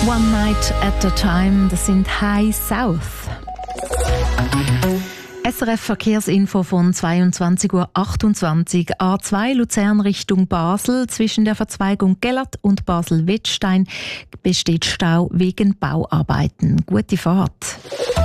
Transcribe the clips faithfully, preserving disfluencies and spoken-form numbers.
One Night at a Time, das sind High South. S R F Verkehrsinfo von zweiundzwanzig Uhr achtundzwanzig. A zwei Luzern Richtung Basel. Zwischen der Verzweigung Gellert und Basel-Wettstein besteht Stau wegen Bauarbeiten. Gute Fahrt.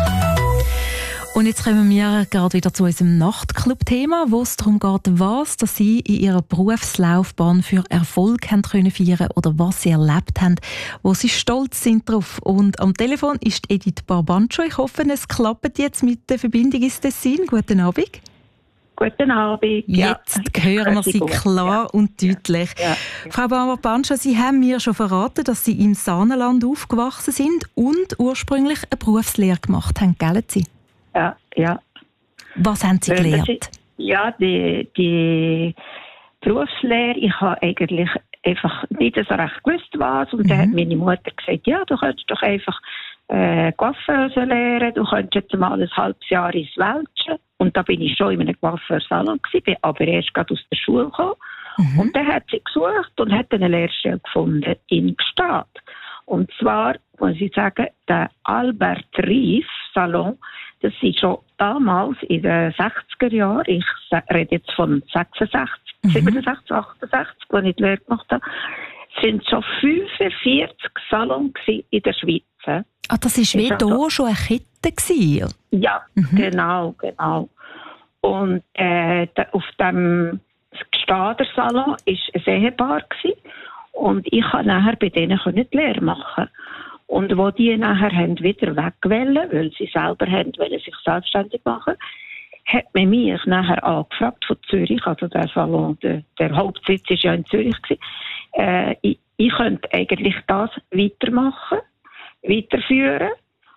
Und jetzt kommen wir gerade wieder zu unserem Nachtclub-Thema, wo es darum geht, was dass Sie in Ihrer Berufslaufbahn für Erfolg haben können feiern oder was Sie erlebt haben, wo Sie stolz sind drauf. Und am Telefon ist Edith Barbancho. Ich hoffe, es klappt jetzt mit der Verbindung ins Tessin. Guten Abend. Guten Abend. Jetzt ja, hören wir Sie klar ja. und deutlich. Ja. Ja. Frau Barbancho, Sie haben mir schon verraten, dass Sie im Saanenland aufgewachsen sind und ursprünglich eine Berufslehre gemacht haben, gell Sie? Ja, ja. Was haben Sie gelernt? Ja, die, die Berufslehre, ich habe eigentlich einfach nicht so recht gewusst, was. Und mhm. dann hat meine Mutter gesagt, ja, du könntest doch einfach äh, Coiffeuse lernen, du könntest jetzt mal ein halbes Jahr ins Welschen. Und da bin ich schon in einem Coiffeursalon gewesen, bin aber erst gerade aus der Schule gekommen. Mhm. Und dann hat sie gesucht und hat eine Lehrstelle gefunden in Gstaad. Und zwar, muss ich sagen, der Albert Rief Salon, das ist schon damals in den sechziger Jahren, ich rede jetzt von sechsundsechzig, mhm. siebenundsechzig, achtundsechzig, als ich die Lehre gemacht habe, sind schon fünfundvierzig Salons in der Schweiz. Ah, das war wie hier schon eine Kette gewesen. Ja, mhm. genau, genau. Und äh, auf dem Gstader Salon war ein Ehepaar gewesen. Und ich konnte nachher bei denen die Lehre machen. Und wo die nachher haben wieder wegwollen, weil sie selber haben, wollen sich selbstständig machen, hat man mich nachher angefragt von Zürich, also der Salon, der, der Hauptsitz war ja in Zürich gewesen, äh, ich, ich könnte eigentlich das weitermachen, weiterführen,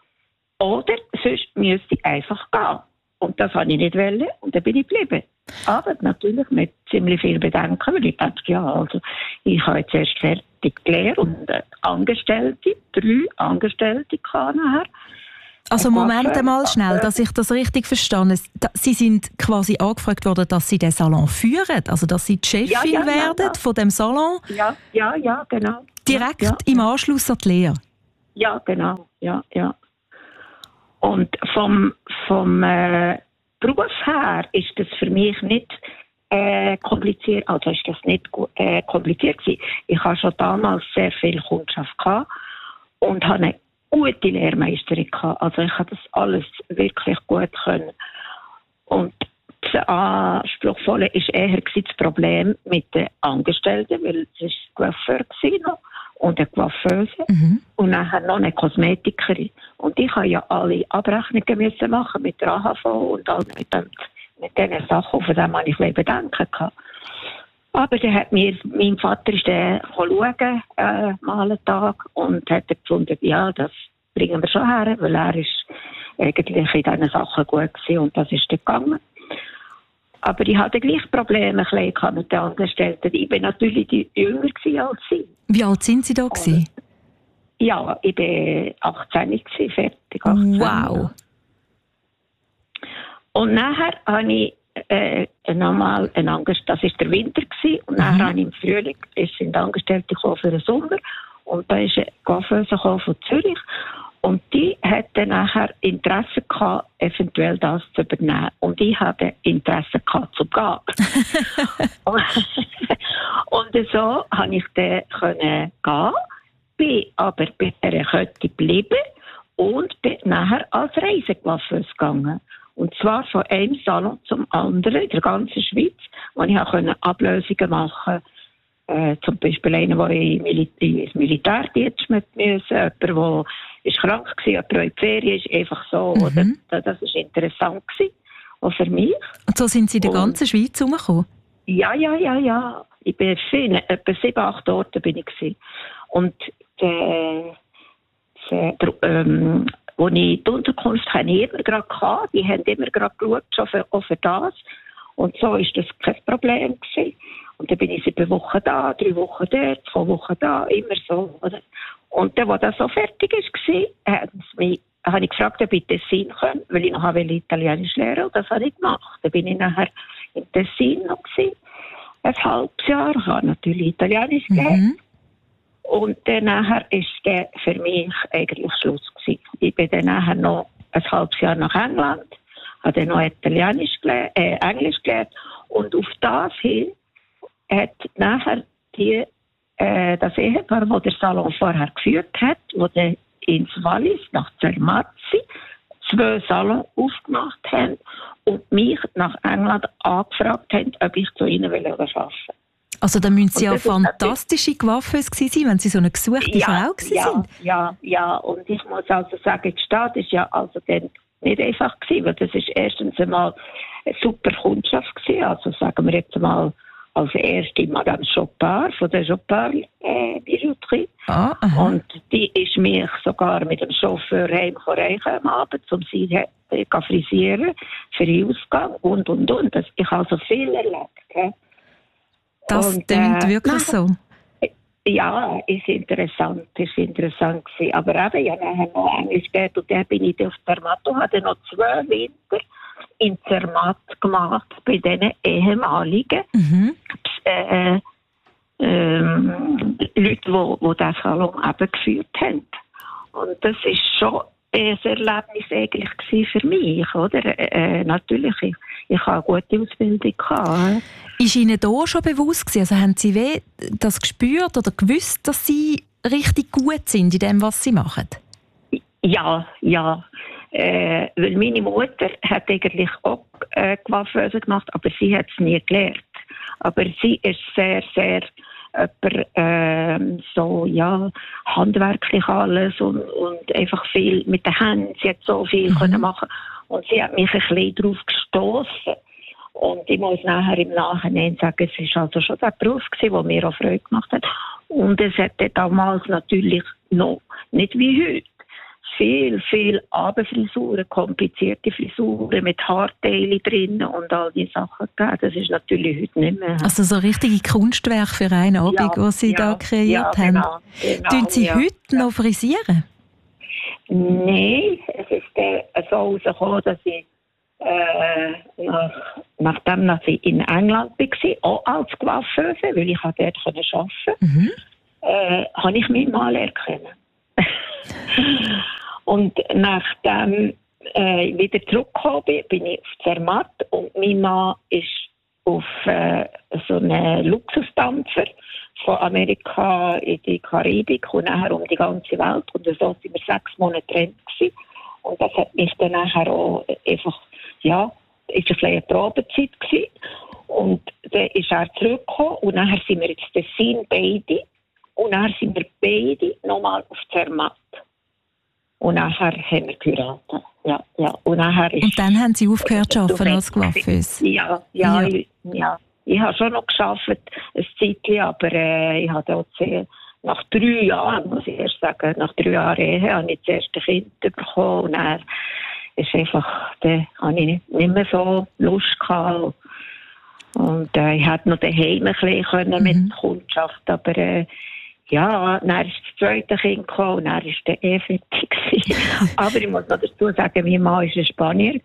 oder sonst müsste ich einfach gehen. Und das wollte ich nicht wollen, und dann bin ich geblieben. Aber natürlich mit ziemlich viel Bedenken, weil ich dachte, ja, also ich habe jetzt erst fertig gelernt und äh, Angestellte, drei Angestellte kann nachher. Also Moment einmal schnell, dass ich das richtig verstehe. Sie sind quasi angefragt worden, dass Sie den Salon führen, also dass Sie die Chefin ja, ja, werden ja, ja. von dem Salon? Ja, ja, ja, genau. Direkt ja, ja. im Anschluss an die Lehre? Ja, genau, ja, ja. Und vom, vom äh, Beruf her ist das für mich nicht äh, kompliziert, also ist das nicht äh, kompliziert gewesen. Ich hatte schon damals sehr viel Kundschaft gehabt und habe eine gute Lehrmeisterin gehabt. Also ich habe das alles wirklich gut können. Und das Anspruchsvolle war eher das Problem mit den Angestellten, weil es war Coiffeur noch und eine Coiffeuse mhm. und nachher noch eine Kosmetikerin. Und ich musste ja alle Abrechnungen müssen machen mit der A H V und all mit, dem, mit diesen Sachen, von denen ich ein Bedenken hatte. Aber dann hat mir, mein Vater ist dann schauen, äh, mal einen Tag, und hat gefunden, ja, das bringen wir schon her, weil er ist eigentlich in diesen Sachen gut gewesen, und das ist dann gegangen. Aber ich hatte gleich Probleme mit den Angestellten. Ich war natürlich jünger als sie. Wie alt sind Sie da gewesen? Ja, ich war achtzehn gewesen, fertig. achtzehn. Wow. Und nachher habe ich äh, nochmal einen Angestellten, das war der Winter gewesen, und nachher mhm. habe ich im Frühling, es sind Angestellte gekommen für den Sommer, und da ist eine Coiffeuse von Zürich. Und die hatte nachher Interesse gehabt, eventuell das zu übernehmen. Und ich hatte Interesse gehabt, zu gehen. Und so konnte ich dann gehen, bin aber bei dieser Kette geblieben und bin nachher als Reisecoiffeuse gegangen. Und zwar von einem Salon zum anderen in der ganzen Schweiz, wo ich auch Ablösungen machen konnte. Äh, zum Beispiel einer, der ins Militärdienst mit müssen, jemand, der war krank war, jemand, der in die Ferien ist, einfach so. Mhm. Oder? Das war interessant gewesen, auch für mich. Und so sind Sie in der ganzen Schweiz herumgekommen? Ja, ja, ja, ja. Ich bin viel, etwa sieben, acht Orte bin ich gewesen. Und der, der, ähm, wo ich die Unterkunft hatte, ich immer gerade gehabt, die haben immer gerade geschaut, schon für, auch für das. Und so war das kein Problem gewesen. Und dann bin ich sieben Wochen da, drei Wochen dort, zwei Wochen da, immer so. Oder? Und dann, als das so fertig war, habe ich gefragt, ob ich Tessin kann, weil ich noch Italienisch lernen, und das habe ich gemacht. Dann bin ich nachher in Tessin noch gewesen, ein halbes Jahr, habe natürlich Italienisch gelernt. Mhm. Und dann nachher ist der für mich eigentlich Schluss gewesen. Ich bin dann nachher noch ein halbes Jahr nach England, habe dann noch Italienisch gelernt, äh, Englisch gelernt. Und auf das hin hat nachher die, äh, das Ehepaar, das der Salon vorher geführt hat, wo der ins Wallis nach Zermatt zwei Salons aufgemacht haben und mich nach England angefragt haben, ob ich zu ihnen arbeiten will. Also da müssen Sie ja fantastische Coiffeuse gewesen sein, wenn Sie so eine gesuchte ja, Frau gewesen ja, sind. Ja, ja, und ich muss also sagen, die Stadt ist ja also dann nicht einfach gewesen, weil das ist erstens einmal eine super Kundschaft gewesen, also sagen wir jetzt mal als erste Madame Chopard von der Chopard äh, Bijouterie. Ah, und die ist mich sogar mit dem Chauffeur heimgereicht am Abend, um sie äh, zu frisieren für den Ausgang und, und, und. Das, ich habe so viel erlebt. He? Das und, klingt äh, wirklich nachher, so. Ja, ist interessant, ist interessant gewesen. Aber eben, ja, nachher noch Englisch gelernt und dann bin ich auf Zermatt und habe noch zwei Winter in Zermatt gemacht bei diesen ehemaligen Mhm. äh, ähm, Leute, die, die diesen Salon eben geführt haben. Und das ist schon ein Erlebnis eigentlich für mich, oder? Äh, natürlich, ich, ich habe eine gute Ausbildung gehabt. Ist Ihnen da schon bewusst gewesen, also haben Sie weh das gespürt oder gewusst, dass Sie richtig gut sind in dem, was Sie machen? Ja, ja. Äh, weil meine Mutter hat eigentlich auch äh, Coiffeuse gemacht, aber sie hat es nie gelernt. Aber sie ist sehr, sehr jemand, äh, so, ja, handwerklich alles und, und einfach viel mit den Händen. Sie hat so viel mhm. können machen und sie hat mich ein bisschen darauf gestoßen. Und ich muss nachher im Nachhinein sagen, es war also schon der Beruf gewesen, der mir auch Freude gemacht hat. Und es hatte damals natürlich noch nicht wie heute viel, viel Abendfrisuren, komplizierte Frisuren mit Haarteilen drin und all diese Sachen gegeben. Das ist natürlich heute nicht mehr. Also so richtige Kunstwerke für einen Abend, ja, die Sie ja, da kreiert ja, haben. Genau, genau, Tun Sie ja, heute ja. noch frisieren? Nein, es ist äh, so rausgekommen, dass ich äh, nach, nachdem dass ich in England war, auch als Coiffeuse, weil ich dort arbeiten konnte, Mhm. äh, habe ich meinen Mann erkennen. Und nachdem äh, ich wieder zurückgekommen bin, bin ich auf Zermatt und mein Mann ist auf äh, so einen Luxusdampfer von Amerika in die Karibik und nachher um die ganze Welt. Und so waren wir sechs Monate getrennt gewesen. Und das hat mich dann nachher auch einfach, ja, ist ein eine Probezeit gewesen. Und dann ist er zurückgekommen und nachher sind wir jetzt Tessin beide. Und nachher sind wir beide nochmal auf Zermatt. Und nachher haben wir geheiratet. Ja, ja. Und, nachher ist und dann haben Sie aufgehört zu arbeiten als Coiffeuse? Ja, ja, ja. Ich, ja. Ich habe schon noch gearbeitet, ein Zeitchen, aber äh, ich habe auch sehr, nach drei Jahren, muss ich erst sagen, nach drei Jahren Ehe, habe ich das erste Kind bekommen. Und dann ist einfach, da habe ich nicht, nicht mehr so Lust gehabt. Und äh, ich hätte noch daheim ein bisschen können mit mhm. der Kundschaft, aber äh, ja, dann ist das zweite Kind gekommen und dann war der eh fertig. Aber ich muss noch dazu sagen, mein Mann war ein Spanier.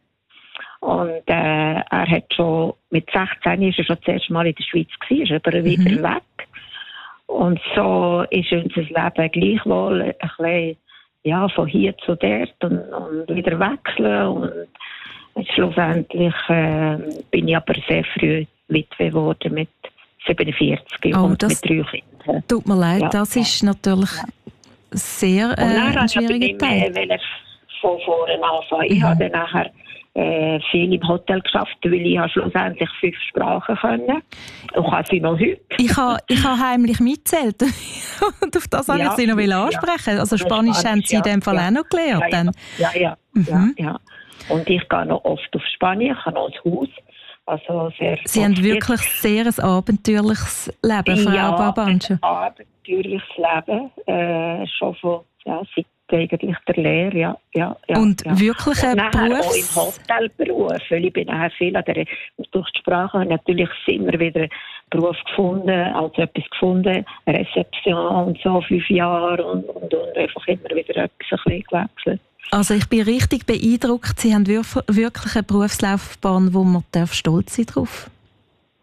Und äh, er hat schon, mit sechzehn ist er schon das erste Mal in der Schweiz gewesen, ist aber wieder mhm. weg. Und so ist unser Leben gleichwohl ein bisschen, ja, von hier zu dort und, und wieder wechseln. Und schlussendlich äh, bin ich aber sehr früh Witwe geworden mit siebenundvierzig oh, und das mit drei Kindern. Tut mir leid, ja, das ja. ist natürlich ja. sehr äh, ein schwieriger Teil. Ich wollte von vorne anfangen. Ich mhm. habe dann nachher äh, viel im Hotel geschafft, weil ich habe schlussendlich fünf Sprachen können. Und kann sie noch heute. Ich habe ich ha heimlich mitgezählt. Und auf das wollte ja, ich Sie noch ja. ansprechen. Also Spanisch, Spanisch haben Sie ja, in dem Fall ja. auch noch gelernt. Ja, dann. ja, ja. Mhm. ja, ja. Und ich gehe noch oft auf Spanien, ich habe noch ein Haus. Also sehr Sie haben wirklich sehr ein abenteuerliches Leben, Frau ja, Barbancha. ein abenteuerliches Leben, äh, schon von, ja, seit eigentlich der Lehre, ja. ja, ja und ja. wirklich ein Beruf? Auch im Hotelberuf, weil ich bin nachher viel an der, durch die Sprache natürlich immer wieder einen Beruf gefunden, also etwas gefunden, Rezeption und so, fünf Jahre und, und, und einfach immer wieder etwas ein bisschen gewechselt. Also ich bin richtig beeindruckt. Sie haben wirklich eine Berufslaufbahn, wo man stolz sein darf.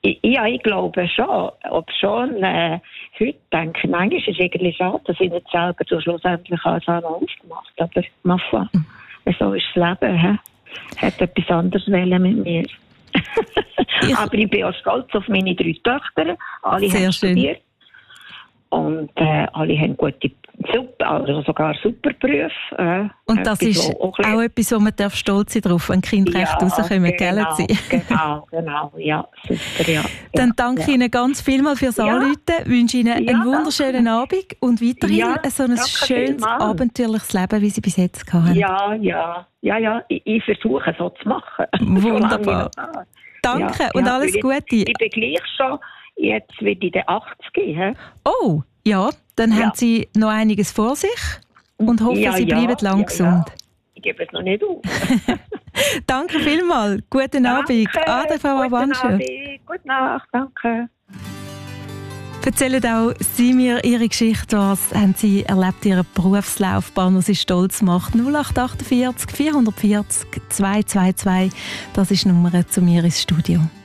Ja, ich glaube schon. Ob schon, äh, heute denke ich, manchmal ist es irgendwie schade, dass ich nicht selber so schlussendlich alles aufgemacht habe. Aber ma foi, so ist das Leben. He? Hat etwas anderes wollen mit mir. Aber ich bin auch stolz auf meine drei Töchter. Alle Sehr haben schön. studiert. Und äh, alle haben gute, super, also sogar super Berufe. Äh, Und das etwas, ist auch, auch etwas, wo man darf stolz sein drauf, wenn die Kinder recht rauskommen, genau, gell? genau, genau, ja, super, ja. Dann ja, danke ja. Ihnen ganz vielmals fürs Ja. Anrufen, wünsche Ihnen Ja, einen wunderschönen Abend und weiterhin Ja, so ein danke schönes, vielmals. abenteuerliches Leben, wie Sie bis jetzt hatten. Ja, ja, ja, ja, ich, ich versuche so zu machen. Wunderbar. Solange ich noch kann. Danke Ja, und ja, alles weil Gute. Ich, ich bin gleich schon, jetzt wird in den achtzig gehen. Oh, ja, dann Ja. haben Sie noch einiges vor sich und hoffen, Ja, Sie ja, bleiben lang ja, gesund. Ja. Ich gebe es noch nicht auf. Danke vielmals. Guten Abend. Ade, Frau Guten Avanche. Abend, gute Nacht, danke. Erzählen auch Sie mir Ihre Geschichte. Was haben Sie erlebt, Ihre Berufslaufbahn, was Sie stolz macht? null acht acht vier vier vier vier zwei zwei zwei, das ist die Nummer zu mir ins Studio.